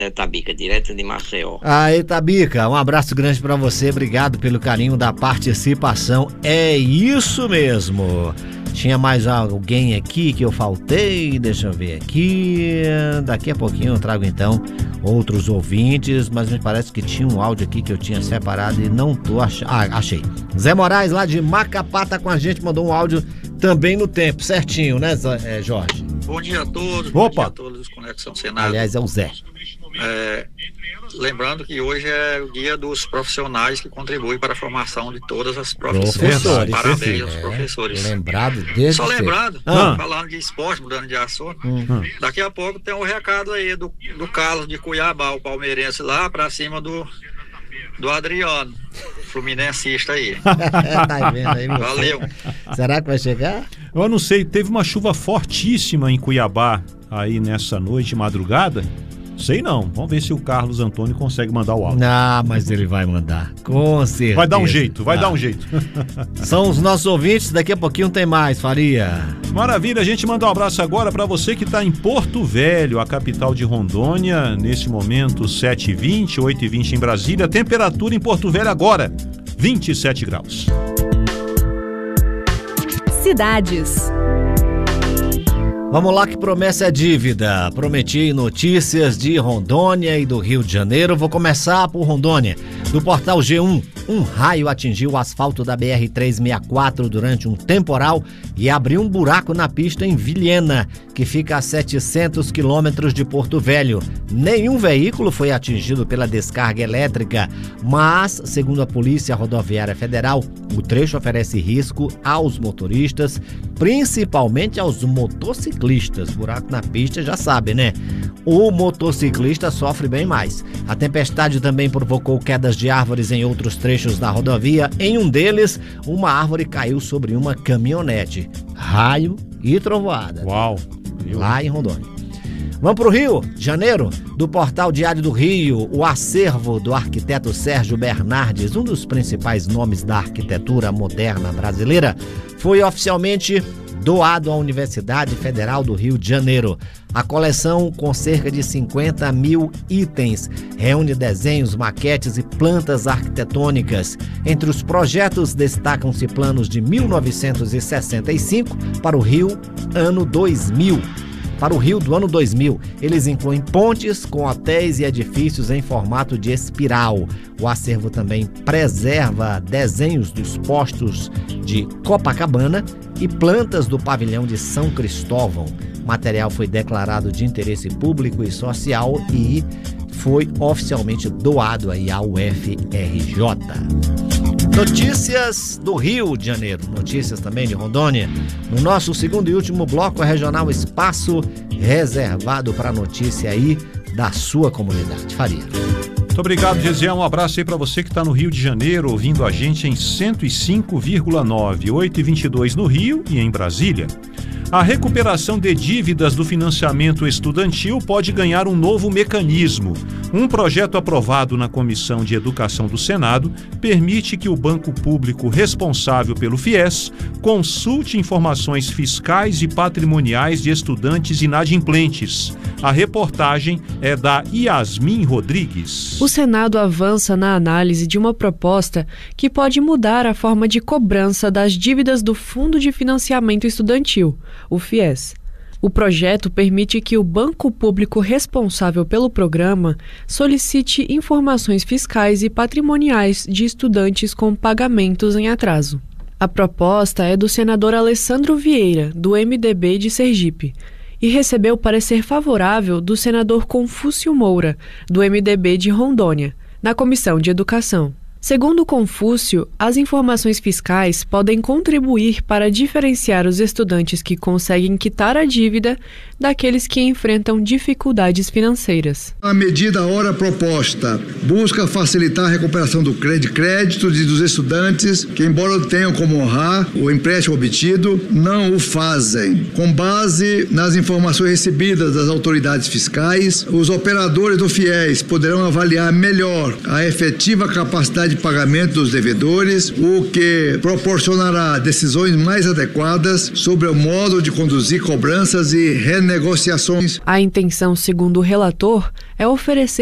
Tabica, direto de Maceió. Aí, Tabica, um abraço grande pra você, obrigado pelo carinho da participação. É isso mesmo. Tinha mais alguém aqui que eu faltei? Deixa eu ver aqui. Daqui a pouquinho eu trago então outros ouvintes, mas me parece que tinha um áudio aqui que eu tinha separado e não tô achando. Achei. Zé Moraes, lá de Macapá, tá com a gente, mandou um áudio também no tempo, certinho, né, Jorge? Bom dia a todos. Opa. Bom dia a todos, Conexão Senado. Aliás, é o Zé. Lembrando que hoje é o dia dos profissionais que contribuem para a formação de todas as profissões. Professores, parabéns aos professores. Lembrado desde Só lembrando, Ah. falando de esporte, mudando de assunto, daqui a pouco tem um recado aí do Carlos de Cuiabá, o palmeirense lá para cima do Adriano, fluminensista aí. Tá vendo aí, você? Valeu. Será que vai chegar? Eu não sei, teve uma chuva fortíssima em Cuiabá aí nessa noite, madrugada. Sei não, vamos ver se o Carlos Antônio consegue mandar o áudio. Ah, mas ele vai mandar, com certeza. Vai dar um jeito, vai dar um jeito. São os nossos ouvintes, daqui a pouquinho tem mais, Faria. Maravilha, a gente manda um abraço agora para você que está em Porto Velho, a capital de Rondônia, nesse momento 7h20, 8h20 em Brasília, temperatura em Porto Velho agora, 27 graus. Cidades. Vamos lá que promessa é dívida. Prometi notícias de Rondônia e do Rio de Janeiro. Vou começar por Rondônia. Do portal G1, um raio atingiu o asfalto da BR-364 durante um temporal e abriu um buraco na pista em Vilhena, que fica a 700 quilômetros de Porto Velho. Nenhum veículo foi atingido pela descarga elétrica, mas, segundo a Polícia Rodoviária Federal, o trecho oferece risco aos motoristas, principalmente aos motociclistas. Buraco na pista, já sabe, né? O motociclista sofre bem mais. A tempestade também provocou quedas de árvores em outros trechos da rodovia. Em um deles, uma árvore caiu sobre uma caminhonete. Raio e trovoada. Uau! Lá em Rondônia. Vamos para o Rio de Janeiro, do portal Diário do Rio, o acervo do arquiteto Sérgio Bernardes, um dos principais nomes da arquitetura moderna brasileira, foi oficialmente doado à Universidade Federal do Rio de Janeiro. A coleção, com cerca de 50 mil itens, reúne desenhos, maquetes e plantas arquitetônicas. Entre os projetos destacam-se planos de 1965 para o Rio ano 2000. Para o Rio do ano 2000, eles incluem pontes com hotéis e edifícios em formato de espiral. O acervo também preserva desenhos dos postos de Copacabana e plantas do pavilhão de São Cristóvão. O material foi declarado de interesse público e social e foi oficialmente doado aí à UFRJ. Notícias do Rio de Janeiro, notícias também de Rondônia. No nosso segundo e último bloco, a Regional Espaço, reservado para a notícia aí da sua comunidade. Faria. Muito obrigado, Gesiel. Um abraço aí para você que está no Rio de Janeiro, ouvindo a gente em 105,9, 8h22 no Rio e em Brasília. A recuperação de dívidas do financiamento estudantil pode ganhar um novo mecanismo. Um projeto aprovado na Comissão de Educação do Senado permite que o banco público responsável pelo FIES consulte informações fiscais e patrimoniais de estudantes inadimplentes. A reportagem é da Yasmin Rodrigues. O Senado avança na análise de uma proposta que pode mudar a forma de cobrança das dívidas do Fundo de Financiamento Estudantil, o FIES. O projeto permite que o banco público responsável pelo programa solicite informações fiscais e patrimoniais de estudantes com pagamentos em atraso. A proposta é do senador Alessandro Vieira, do MDB de Sergipe, e recebeu parecer favorável do senador Confúcio Moura, do MDB de Rondônia, na Comissão de Educação. Segundo Confúcio, as informações fiscais podem contribuir para diferenciar os estudantes que conseguem quitar a dívida daqueles que enfrentam dificuldades financeiras. A medida ora proposta busca facilitar a recuperação do crédito dos estudantes que, embora tenham como honrar o empréstimo obtido, não o fazem. Com base nas informações recebidas das autoridades fiscais, os operadores do FIES poderão avaliar melhor a efetiva capacidade de pagamento dos devedores, o que proporcionará decisões mais adequadas sobre o modo de conduzir cobranças e renegociações. A intenção, segundo o relator, é oferecer